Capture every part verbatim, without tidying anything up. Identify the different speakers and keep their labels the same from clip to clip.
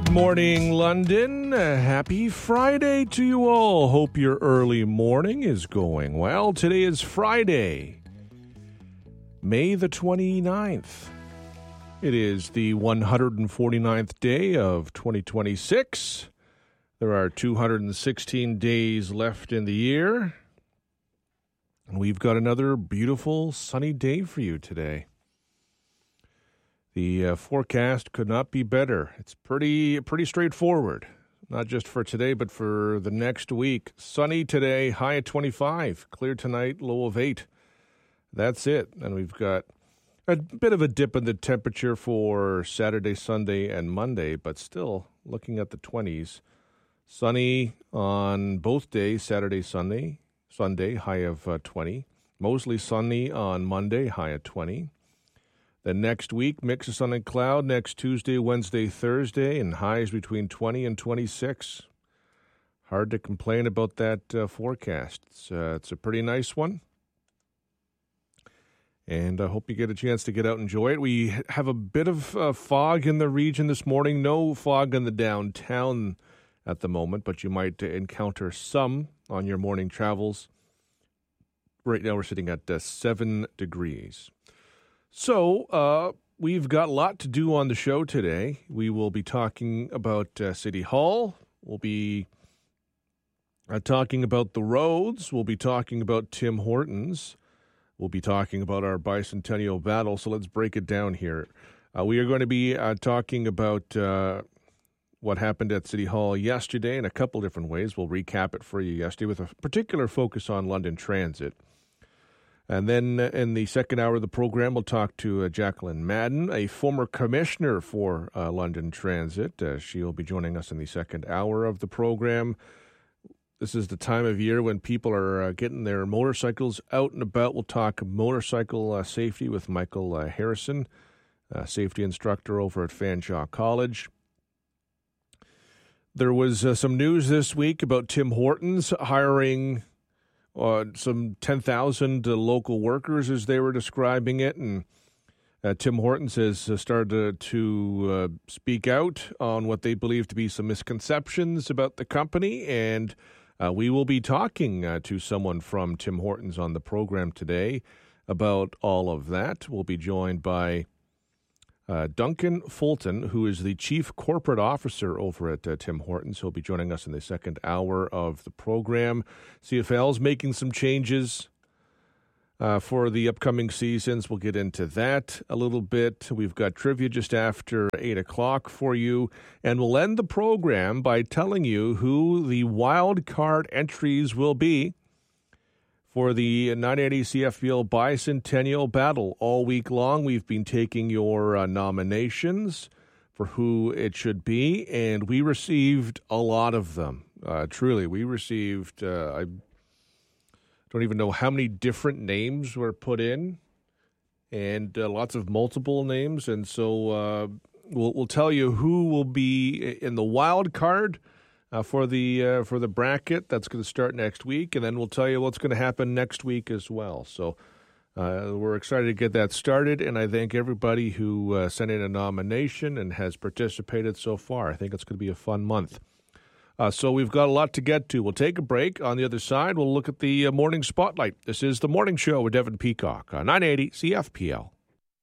Speaker 1: Good morning, London. Uh, happy Friday to you all. Hope your early morning is going well. Today is Friday, May the twenty-ninth. It is the one hundred forty-ninth day of twenty twenty-six. There are two hundred sixteen days left in the year. And we've got another beautiful sunny day for you today. The uh, forecast could not be better. It's pretty pretty straightforward, not just for today, but for the next week. Sunny today, high at twenty-five. Clear tonight, low of eight. That's it. And we've got a bit of a dip in the temperature for Saturday, Sunday, and Monday, but still looking at the twenties. Sunny on both days, Saturday, Sunday, Sunday, high of uh, twenty. Mostly sunny on Monday, high at twenty. Then next week, mix of sun and cloud. Next Tuesday, Wednesday, Thursday, and highs between twenty and twenty-six. Hard to complain about that uh, forecast. It's, uh, it's a pretty nice one. And I hope you get a chance to get out and enjoy it. We have a bit of uh, fog in the region this morning. No fog in the downtown at the moment, but you might uh, encounter some on your morning travels. Right now we're sitting at uh, seven degrees. So, uh, we've got a lot to do on the show today. We will be talking about uh, City Hall. We'll be uh, talking about the roads. We'll be talking about Tim Hortons. We'll be talking about our bicentennial battle. So let's break it down here. Uh, we are going to be uh, talking about uh, what happened at City Hall yesterday in a couple different ways. We'll recap it for you yesterday with a particular focus on London Transit. And then in the second hour of the program, we'll talk to uh, Jacqueline Madden, a former commissioner for uh, London Transit. Uh, she will be joining us in the second hour of the program. This is the time of year when people are uh, getting their motorcycles out and about. We'll talk motorcycle uh, safety with Michael uh, Harrison, uh, safety instructor over at Fanshawe College. There was uh, some news this week about Tim Hortons hiring Uh, some ten thousand uh, local workers, as they were describing it. And uh, Tim Hortons has uh, started to uh, speak out on what they believe to be some misconceptions about the company. And uh, we will be talking uh, to someone from Tim Hortons on the program today about all of that. We'll be joined by Uh, Duncan Fulton, who is the Chief Corporate Officer over at uh, Tim Hortons. He'll be joining us in the second hour of the program. C F L's making some changes uh, for the upcoming seasons. We'll get into that a little bit. We've got trivia just after eight o'clock for you. And we'll end the program by telling you who the wild card entries will be for the nine eighty C F P L Bicentennial Battle. All week long, we've been taking your uh, nominations for who it should be, and we received a lot of them. Uh, truly, we received, uh, I don't even know how many different names were put in, and uh, lots of multiple names. And so uh, we'll, we'll tell you who will be in the wild card Uh, for the uh, for the bracket. That's going to start next week, and then we'll tell you what's going to happen next week as well. So uh, we're excited to get that started, and I thank everybody who uh, sent in a nomination and has participated so far. I think it's going to be a fun month. Uh, so we've got a lot to get to. We'll take a break. On the other side, we'll look at the uh, morning spotlight. This is the Morning Show with Devin Peacock on nine eighty C F P L.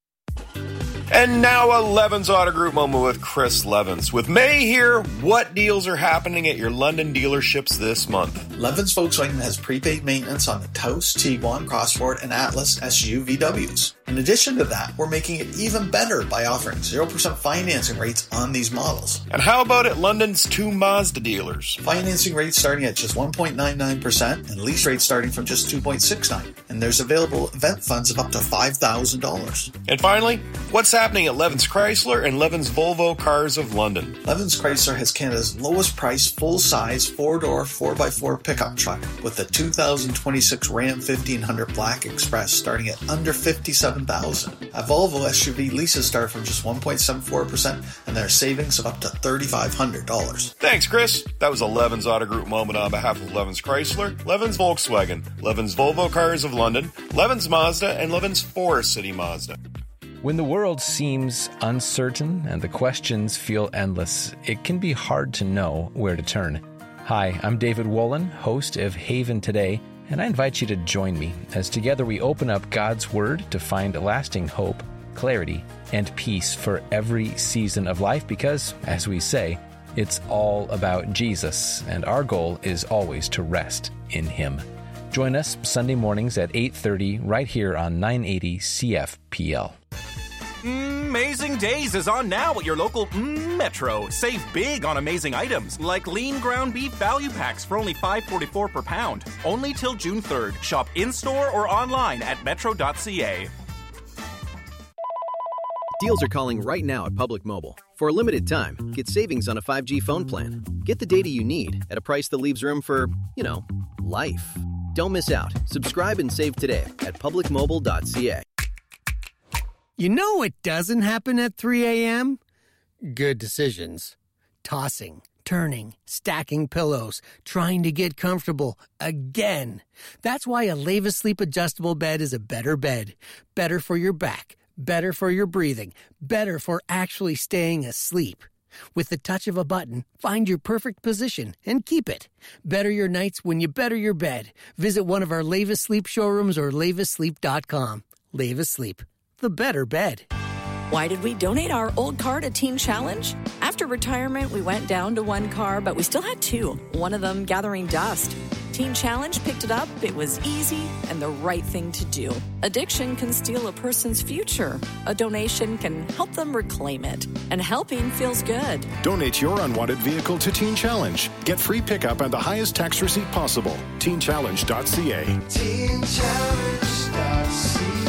Speaker 2: And now a Levins Auto Group moment with Chris Levins. With May here, what deals are happening at your London dealerships this month?
Speaker 3: Levins Volkswagen has prepaid maintenance on the Taos, Tiguan, Crossford, and Atlas S U V Ws. In addition to that, we're making it even better by offering zero percent financing rates on these models.
Speaker 2: And how about at London's two Mazda dealers?
Speaker 3: Financing rates starting at just one point nine nine percent and lease rates starting from just two point six nine percent. And there's available event funds of up to five thousand dollars.
Speaker 2: And finally, what's happening at Levins Chrysler and Levins Volvo Cars of London?
Speaker 3: Levins Chrysler has Canada's lowest price full-size four-door four by four pickup truck with the two thousand twenty-six Ram fifteen hundred Black Express starting at under fifty-seven thousand dollars. A Volvo S U V leases start from just one point seven four percent and there are savings of up to three thousand five hundred dollars.
Speaker 2: Thanks, Chris. That was a Levins Auto Group moment on behalf of Levins Chrysler, Levins Volkswagen, Levins Volvo Cars of London, Levins Mazda, and Levins Forest City Mazda.
Speaker 4: When the world seems uncertain and the questions feel endless, it can be hard to know where to turn. Hi, I'm David Wolin, host of Haven Today, and I invite you to join me as together we open up God's Word to find lasting hope, clarity, and peace for every season of life because, as we say, it's all about Jesus, and our goal is always to rest in Him. Join us Sunday mornings at eight thirty right here on nine eighty C F P L.
Speaker 5: Amazing Days is on now at your local mm, Metro. Save big on amazing items like lean ground beef value packs for only five dollars and forty-four cents per pound. Only till June third. Shop in-store or online at metro dot c a.
Speaker 6: Deals are calling right now at Public Mobile. For a limited time, get savings on a five G phone plan. Get the data you need at a price that leaves room for, you know, life. Don't miss out. Subscribe and save today at public mobile dot c a.
Speaker 7: You know what doesn't happen at three a.m.? Good decisions. Tossing, turning, stacking pillows, trying to get comfortable again. That's why a Leva Sleep adjustable bed is a better bed. Better for your back, better for your breathing, better for actually staying asleep. With the touch of a button, find your perfect position and keep it. Better your nights when you better your bed. Visit one of our Leva Sleep showrooms or leva sleep dot com. Leva Sleep, the better bed.
Speaker 8: Why did we donate our old car to Teen Challenge? After retirement, we went down to one car, but we still had two, one of them gathering dust. Teen Challenge picked it up. It was easy and the right thing to do. Addiction can steal a person's future. A donation can help them reclaim it. And helping feels good.
Speaker 9: Donate your unwanted vehicle to Teen Challenge. Get free pickup and the highest tax receipt possible. teen challenge dot c a. teen challenge dot c a.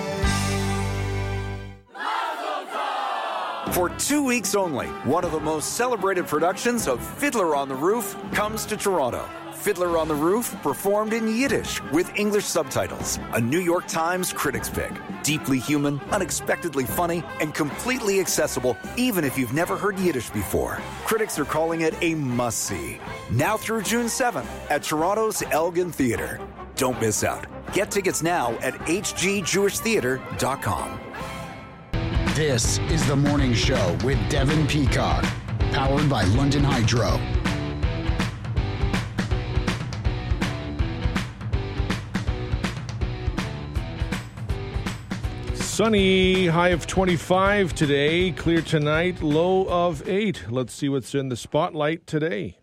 Speaker 10: For two weeks only, one of the most celebrated productions of Fiddler on the Roof comes to Toronto. Fiddler on the Roof, performed in Yiddish with English subtitles. A New York Times critics pick. Deeply human, unexpectedly funny, and completely accessible even if you've never heard Yiddish before. Critics are calling it a must-see. Now through June seventh at Toronto's Elgin Theatre. Don't miss out. Get tickets now at h g jewish theatre dot com.
Speaker 11: This is The Morning Show with Devin Peacock, powered by London Hydro.
Speaker 1: Sunny, high of twenty-five today, clear tonight, low of eight. Let's see what's in the spotlight today.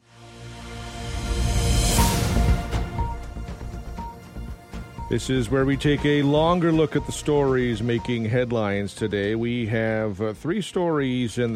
Speaker 1: This is where we take a longer look at the stories making headlines today. We have uh, three stories in the